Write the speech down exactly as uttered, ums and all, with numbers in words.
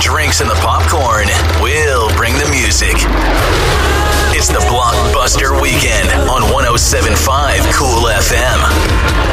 drinks and the popcorn. We'll bring the music. It's the Blockbuster Weekend on one oh seven point five Cool F M.